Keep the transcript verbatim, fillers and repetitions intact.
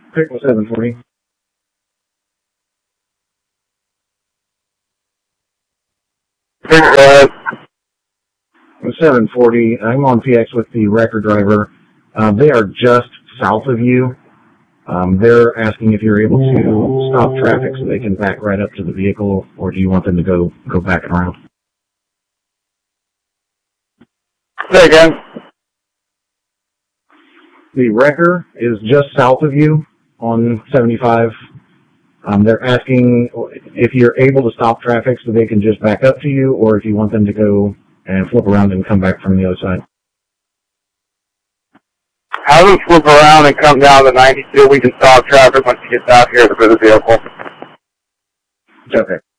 Pick one seven forty. Go ahead. seven forty, I'm on P X with the record driver. Uh, they are just south of you. Um, they're asking if you're able to stop traffic so they can back right up to the vehicle, or do you want them to go, go back and around? Say again. The wrecker is just south of you on seventy-five. Um, they're asking if you're able to stop traffic so they can just back up to you, or if you want them to go and flip around and come back from the other side. Have them flip around and come down the ninety-two. We can stop traffic once he gets out here for the vehicle. Okay.